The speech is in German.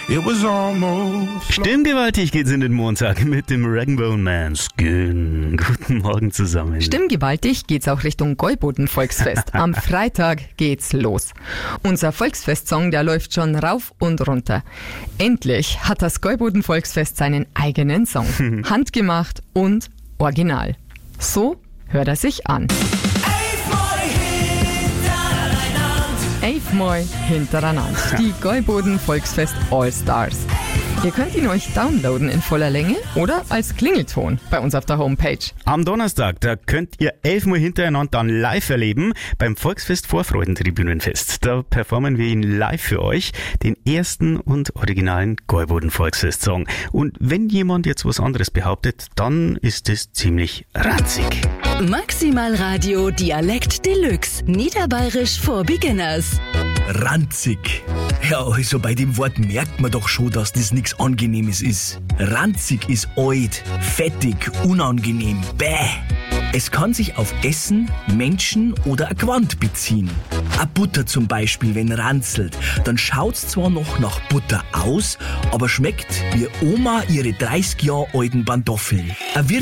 It was almost. Stimmgewaltig geht's in den Montag mit dem Rag'n'Bone Man Skin. Guten Morgen zusammen. Stimmgewaltig geht's auch Richtung Gäuboden-Volksfest. Am Freitag geht's los. Unser Volksfestsong, der läuft schon rauf und runter. Endlich hat das Gäuboden-Volksfest seinen eigenen Song. Handgemacht und original. So hört er sich an. 11 Mal hintereinander. Die Gäuboden Volksfest All-Stars. Ihr könnt ihn euch downloaden in voller Länge oder als Klingelton bei uns auf der Homepage. Am Donnerstag, da könnt ihr 11 Mal hintereinander dann live erleben beim Volksfest Vorfreudentribünenfest. Da performen wir ihn live für euch, den ersten und originalen Gäuboden Volksfest-Song. Und wenn jemand jetzt was anderes behauptet, dann ist es ziemlich ranzig. Maximal Radio Dialekt Deluxe. Niederbayerisch for Beginners. Ranzig. Ja, also bei dem Wort merkt man doch schon, dass das nichts Angenehmes ist. Ranzig ist alt, fettig, unangenehm, bäh. Es kann sich auf Essen, Menschen oder ein Gewand beziehen. A Butter zum Beispiel, wenn ranzelt, dann schaut's zwar noch nach Butter aus, aber schmeckt wie Oma ihre 30 Jahre alten Pantoffeln.